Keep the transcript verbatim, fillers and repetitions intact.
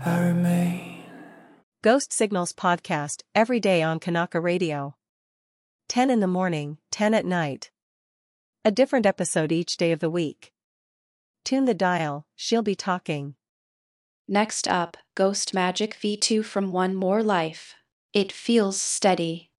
I remain. Ghost Signals podcast every day on Kanaka Radio. ten in the morning, ten at night. A different episode each day of the week. Tune the dial, she'll be talking. Next up, Ghost Magic V two from One More Life. It feels steady.